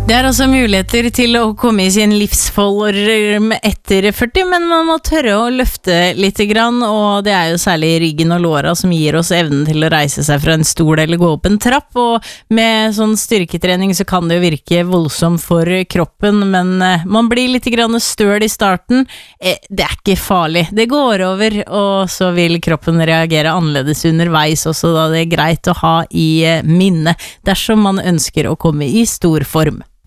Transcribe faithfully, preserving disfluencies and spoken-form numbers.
Det er altså muligheter til å komme i sin livsform etter førti, men man må tørre å løfte litt grann, og det er jo særlig ryggen og låra som gir oss evnen til å reise seg fra en stol eller gå opp en trapp, og med sånn styrketrening så kan det jo virke voldsomt for kroppen, men man blir litt grann støl i starten. Det er ikke farlig, det går over, og så vil kroppen reagere annerledes underveis også, da det er greit å ha i minne dersom man ønsker å komme i stor form.